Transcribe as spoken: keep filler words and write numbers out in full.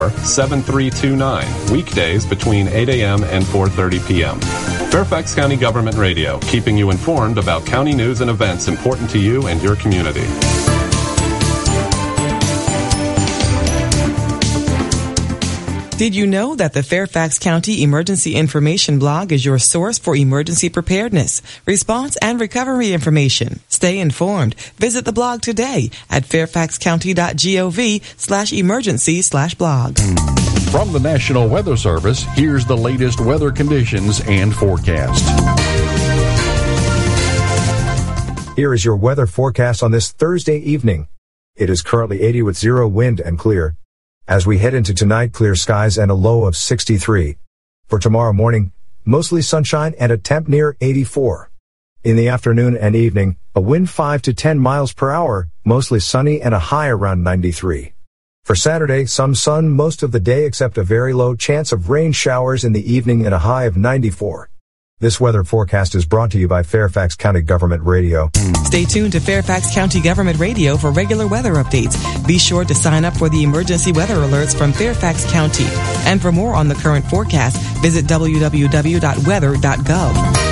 seven three two nine, weekdays between eight a.m. and four thirty p.m. Fairfax County Government Radio, keeping you informed about county news and events important to you and your community. Did you know that the Fairfax County Emergency Information blog is your source for emergency preparedness, response, and recovery information? Stay informed. Visit the blog today at fairfaxcounty.gov slash emergency slash blog. From the National Weather Service, here's the latest weather conditions and forecast. Here is your weather forecast on this Thursday evening. It is currently eighty with zero wind and clear. As we head into tonight, clear skies and a low of sixty-three. For tomorrow morning, mostly sunshine and a temp near eighty-four. In the afternoon and evening, a wind five to ten miles per hour, mostly sunny and a high around ninety-three. For Saturday, some sun most of the day except a very low chance of rain showers in the evening and a high of ninety-four. This weather forecast is brought to you by Fairfax County Government Radio. Stay tuned to Fairfax County Government Radio for regular weather updates. Be sure to sign up for the emergency weather alerts from Fairfax County. And for more on the current forecast, visit w w w dot weather dot gov.